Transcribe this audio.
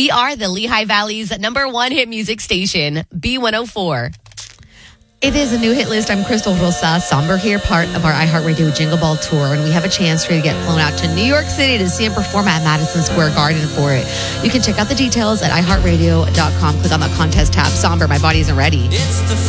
We are the Lehigh Valley's #1 hit music station, B104. It is a new hit list. I'm Crystal Rosa, Somber here, part of our iHeartRadio Jingle Ball Tour, and we have a chance for you to get flown out to New York City to see him perform at Madison Square Garden for it. You can check out the details at iHeartRadio.com. Click on the contest tab. Somber, my body isn't ready. It's the